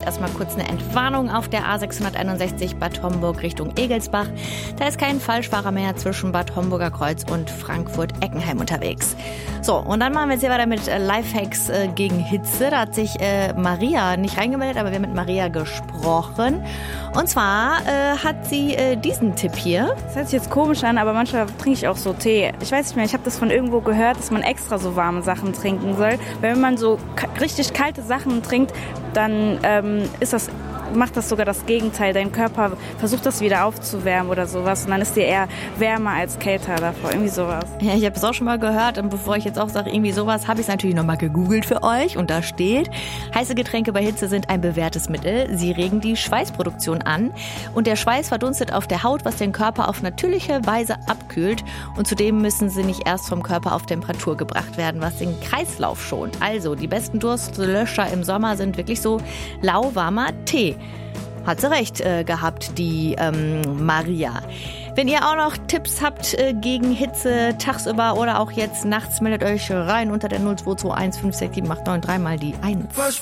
erstmal kurz eine Entwarnung auf der A661 Bad Homburg Richtung Egelsbach. Da ist kein Falschfahrer mehr zwischen Bad Homburger Kreuz und Frankfurt-Eckenheim unterwegs. So, und dann machen wir jetzt hier weiter mit Lifehacks gegen Hitze. Da hat sich Maria nicht reingemeldet, aber wir haben mit Maria gesprochen. Und zwar hat sie diesen Tipp hier. Das hört sich jetzt komisch an, aber manchmal trinke ich auch so Tee. Ich weiß nicht mehr, ich habe das von irgendwo gehört, dass man extra so warme Sachen trinken soll. Wenn man so richtig kalte Sachen trinkt, dann macht das sogar das Gegenteil. Dein Körper versucht das wieder aufzuwärmen oder sowas und dann ist dir eher wärmer als kälter davor. Irgendwie sowas. Ja, ich habe es auch schon mal gehört und bevor ich jetzt auch sage, irgendwie sowas, habe ich es natürlich nochmal gegoogelt für euch und da steht, heiße Getränke bei Hitze sind ein bewährtes Mittel. Sie regen die Schweißproduktion an und der Schweiß verdunstet auf der Haut, was den Körper auf natürliche Weise abkühlt und zudem müssen sie nicht erst vom Körper auf Temperatur gebracht werden, was den Kreislauf schont. Also die besten Durstlöscher im Sommer sind wirklich so lauwarmer Tee. Hat sie recht gehabt, die Maria. Wenn ihr auch noch Tipps habt gegen Hitze tagsüber oder auch jetzt nachts, meldet euch rein unter der 0221 567 893 mal die 1.